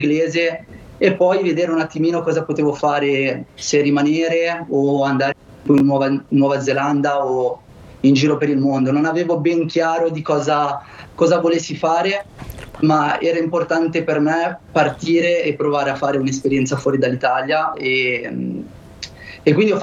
inglese e poi vedere un attimino cosa potevo fare, se rimanere o andare in Nuova Zelanda o in giro per il mondo. Non avevo ben chiaro di cosa volessi fare, ma era importante per me partire e provare a fare un'esperienza fuori dall'Italia e quindi ho